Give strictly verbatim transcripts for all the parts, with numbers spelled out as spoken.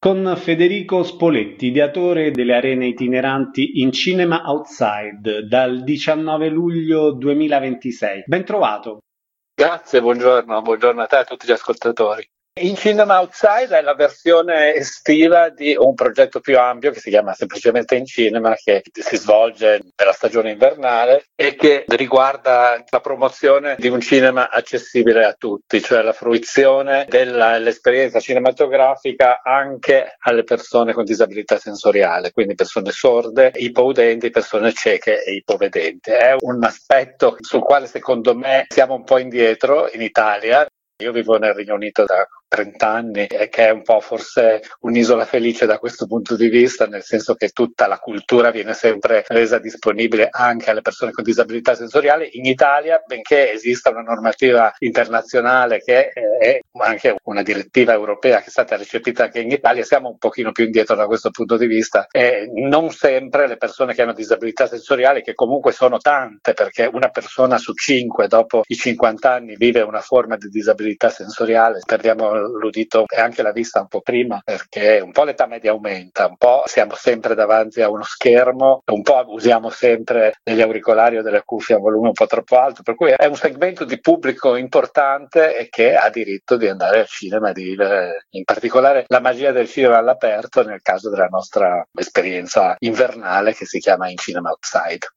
con Federico Spoletti, ideatore delle arene itineranti in Cinema Outside dal diciannove luglio duemilaventisei. Ben trovato. Grazie, buongiorno, buongiorno a te e a tutti gli ascoltatori. In Cinema Outside è la versione estiva di un progetto più ampio che si chiama semplicemente In Cinema, che si svolge nella stagione invernale e che riguarda la promozione di un cinema accessibile a tutti, cioè la fruizione dell'esperienza cinematografica anche alle persone con disabilità sensoriale, quindi persone sorde, ipoudenti, persone cieche e ipovedenti. È un aspetto sul quale secondo me siamo un po' indietro in Italia. Io vivo nel Regno Unito da trenta anni e che è un po' forse un'isola felice da questo punto di vista, nel senso che tutta la cultura viene sempre resa disponibile anche alle persone con disabilità sensoriali. In Italia, benché esista una normativa internazionale che è anche una direttiva europea che è stata recepita anche in Italia, siamo un pochino più indietro da questo punto di vista e non sempre le persone che hanno disabilità sensoriali, che comunque sono tante, perché una persona su cinque dopo i cinquanta anni vive una forma di disabilità sensoriale, perdiamo l'udito e anche la vista un po' prima, perché un po' l'età media aumenta, un po' siamo sempre davanti a uno schermo, un po' usiamo sempre degli auricolari o delle cuffie a volume un po' troppo alto, per cui è un segmento di pubblico importante e che ha diritto di andare al cinema e di vivere in particolare la magia del cinema all'aperto nel caso della nostra esperienza invernale che si chiama In Cinema Outside.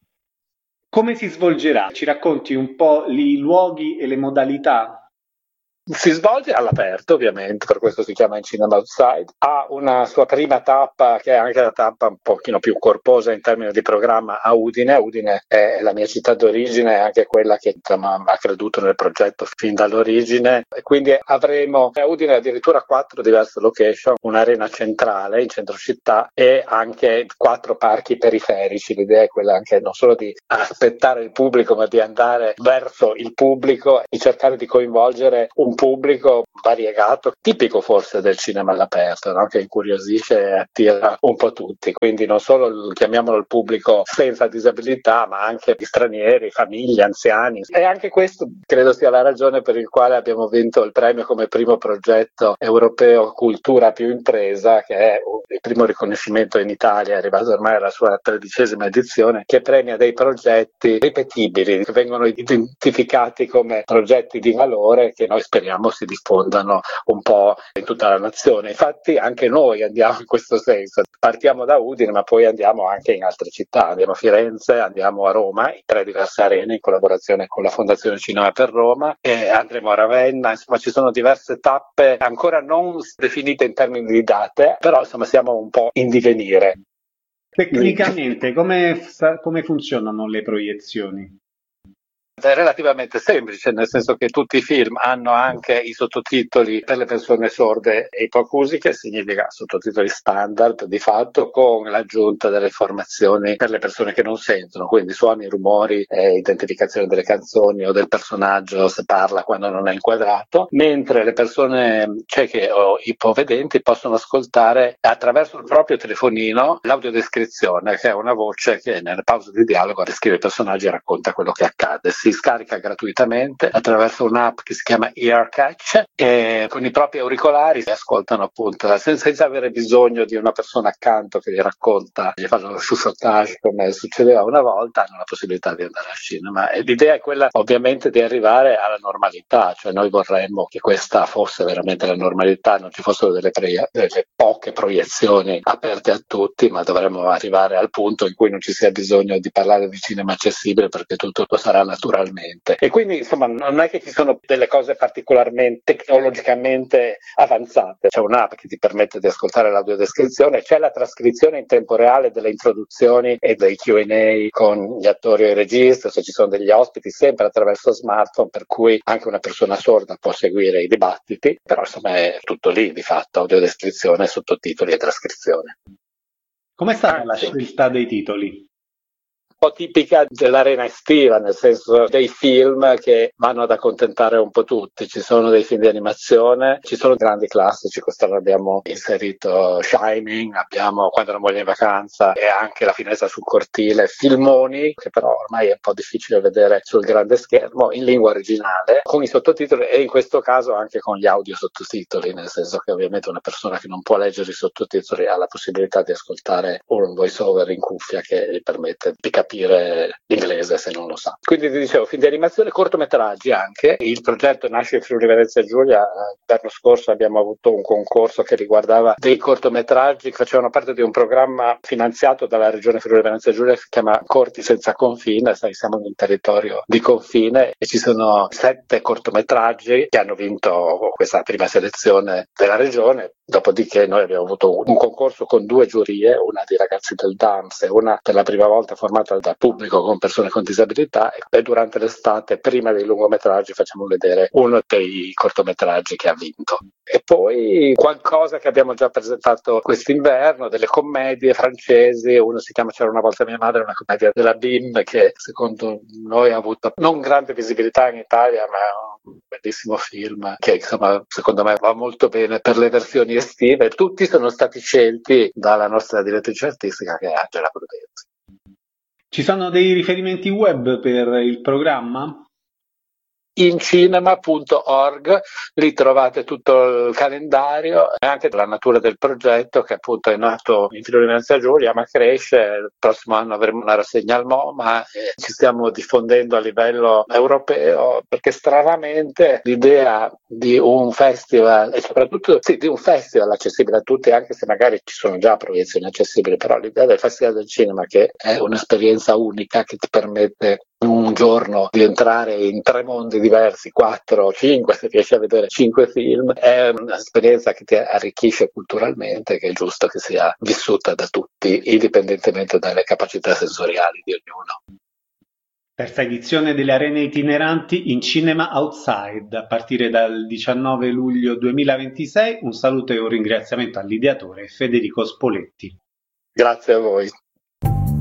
Come si svolgerà? Ci racconti un po' i luoghi e le modalità? Si svolge all'aperto, ovviamente, per questo si chiama In Cinema Outside. Ha una sua prima tappa, che è anche la tappa un pochino più corposa in termini di programma, a Udine. Udine è la mia città d'origine, è anche quella che insomma, ha creduto nel progetto fin dall'origine. E quindi avremo a Udine addirittura quattro diverse location, un'arena centrale in centro città e anche quattro parchi periferici. L'idea è quella anche non solo di aspettare il pubblico, ma di andare verso il pubblico e cercare di coinvolgere un pubblico variegato, tipico forse del cinema all'aperto, no? Che incuriosisce e attira un po' tutti, quindi non solo chiamiamolo il pubblico senza disabilità, ma anche gli stranieri, famiglie, anziani. E anche questo credo sia la ragione per il quale abbiamo vinto il premio come primo progetto europeo Cultura più impresa, che è il primo riconoscimento in Italia, è arrivato ormai alla sua tredicesima edizione, che premia dei progetti ripetibili, che vengono identificati come progetti di valore che noi speriamo si diffondano un po' in tutta la nazione. Infatti anche noi andiamo in questo senso, partiamo da Udine ma poi andiamo anche in altre città, andiamo a Firenze, andiamo a Roma, in tre diverse arene in collaborazione con la Fondazione Cinema per Roma, e andremo a Ravenna, insomma ci sono diverse tappe ancora non definite in termini di date, però insomma siamo un po' in divenire. Tecnicamente come, come funzionano le proiezioni? È relativamente semplice, nel senso che tutti i film hanno anche i sottotitoli per le persone sorde e ipoacusiche, significa sottotitoli standard di fatto, con l'aggiunta delle informazioni per le persone che non sentono, quindi suoni, rumori, eh, identificazione delle canzoni o del personaggio se parla quando non è inquadrato, mentre le persone cieche o ipovedenti possono ascoltare attraverso il proprio telefonino l'audiodescrizione, che è una voce che nelle pause di dialogo descrive i personaggi e racconta quello che accade. Si scarica gratuitamente attraverso un'app che si chiama EarCatch e con i propri auricolari si ascoltano appunto senza, senza avere bisogno di una persona accanto che gli racconta, gli fa lo chuchotage come succedeva una volta, hanno la possibilità di andare al cinema. E l'idea è quella ovviamente di arrivare alla normalità, cioè noi vorremmo che questa fosse veramente la normalità, non ci fossero delle, pre- delle poche proiezioni aperte a tutti, ma dovremmo arrivare al punto in cui non ci sia bisogno di parlare di cinema accessibile perché tutto sarà naturale. E quindi insomma non è che ci sono delle cose particolarmente tecnologicamente avanzate, c'è un'app che ti permette di ascoltare l'audiodescrizione, c'è la trascrizione in tempo reale delle introduzioni e dei Q and A con gli attori e il regista, se ci sono degli ospiti, sempre attraverso smartphone, per cui anche una persona sorda può seguire i dibattiti, però insomma è tutto lì di fatto, audiodescrizione, sottotitoli e trascrizione. Com'è stata ah, la scelta dei titoli? po' tipica dell'arena estiva, nel senso dei film che vanno ad accontentare un po' tutti. Ci sono dei film di animazione, ci sono grandi classici, quest'anno abbiamo inserito Shining, abbiamo Quando la moglie è in vacanza e anche La finestra sul cortile, filmoni che però ormai è un po' difficile vedere sul grande schermo in lingua originale, con i sottotitoli e in questo caso anche con gli audio sottotitoli, nel senso che ovviamente una persona che non può leggere i sottotitoli ha la possibilità di ascoltare un voice over in cuffia che gli permette di capire l'inglese se non lo sa. Quindi ti dicevo, film di animazione, cortometraggi anche. Il progetto nasce in Friuli Venezia Giulia. L'anno scorso abbiamo avuto un concorso che riguardava dei cortometraggi che facevano parte di un programma finanziato dalla regione Friuli Venezia Giulia che si chiama Corti senza confine. Sai, siamo in un territorio di confine e ci sono sette cortometraggi che hanno vinto questa prima selezione della regione. Dopodiché noi abbiamo avuto un concorso con due giurie, una di ragazzi del D A M S e una per la prima volta formata dal pubblico con persone con disabilità, e durante l'estate, prima dei lungometraggi, facciamo vedere uno dei cortometraggi che ha vinto. E poi qualcosa che abbiamo già presentato quest'inverno, delle commedie francesi. Uno si chiama C'era una volta mia madre, una commedia della B I M che secondo noi ha avuto non grande visibilità in Italia, ma è un bellissimo film che insomma secondo me va molto bene per le versioni estive. Tutti sono stati scelti dalla nostra direttrice artistica, che è Angela Prudenzi. Ci sono dei riferimenti web per il programma? incinema punto org, lì trovate tutto il calendario e anche la natura del progetto, che appunto è nato in Friuli Venezia Giulia ma cresce. Il prossimo anno avremo una rassegna al MoMA e ci stiamo diffondendo a livello europeo, perché stranamente l'idea di un festival, e soprattutto sì, di un festival accessibile a tutti, anche se magari ci sono già proiezioni accessibili, però l'idea del Festival del Cinema, che è un'esperienza unica che ti permette un giorno di entrare in tre mondi diversi, quattro, cinque, se riesci a vedere cinque film, è un'esperienza che ti arricchisce culturalmente, che è giusto che sia vissuta da tutti, indipendentemente dalle capacità sensoriali di ognuno. Terza edizione delle arene itineranti in Cinema Outside a partire dal diciannove luglio duemilaventisei. Un saluto e un ringraziamento all'ideatore Federico Spoletti. Grazie a voi.